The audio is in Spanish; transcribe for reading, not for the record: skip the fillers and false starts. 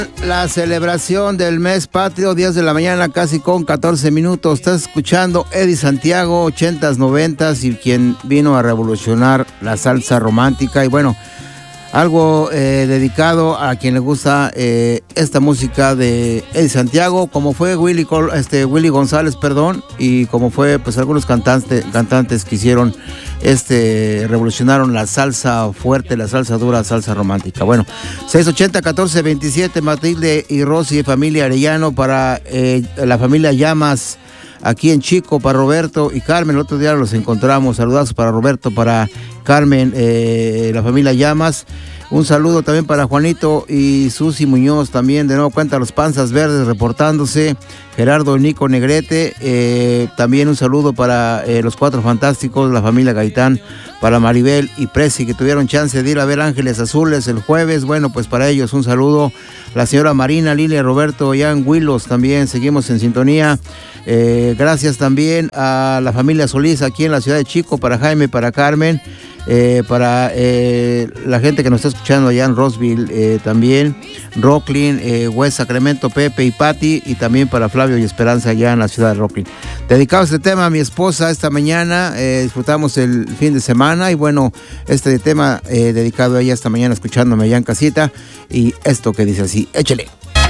La celebración del mes patrio, 10 de la mañana, casi con 14 minutos. Estás escuchando Eddie Santiago, 80s, 90s, y quien vino a revolucionar la salsa romántica. Y bueno, algo dedicado a quien le gusta esta música de Eddie Santiago, como fue Willy González, y como fue pues algunos cantantes que hicieron revolucionaron la salsa fuerte, la salsa dura, salsa romántica. Bueno, 680-1427, Matilde y Rosy, familia Arellano, para la familia Llamas, aquí en Chico, para Roberto y Carmen. El otro día los encontramos. Saludazos para Roberto, para Carmen, la familia Llamas. Un saludo también para Juanito y Susi Muñoz, también de nuevo cuenta los Panzas Verdes reportándose. Gerardo y Nico Negrete, también un saludo para los Cuatro Fantásticos, la familia Gaitán, para Maribel y Presi, que tuvieron chance de ir a ver Ángeles Azules el jueves. Bueno, pues para ellos un saludo. La señora Marina, Lilia, Roberto, Jan Willos, también seguimos en sintonía. Gracias también a la familia Solís aquí en la ciudad de Chico, para Jaime, para Carmen, para la gente que nos está escuchando allá en Roseville, también Rocklin, West Sacramento, Pepe y Patti, y también para Flavio y Esperanza allá en la ciudad de Rocklin. Dedicado este tema a mi esposa esta mañana, disfrutamos el fin de semana y bueno, este tema dedicado a ella esta mañana escuchándome allá en casita, y esto que dice así, échale.